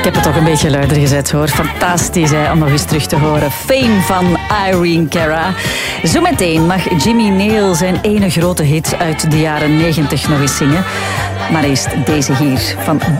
heb het toch een beetje luider gezet, hoor. Fantastisch, hè, om nog eens terug te horen. Fame van Irene Cara. Zometeen mag Jimmy Neal zijn ene grote hit uit de jaren 90 nog eens zingen. Maar eerst deze hier van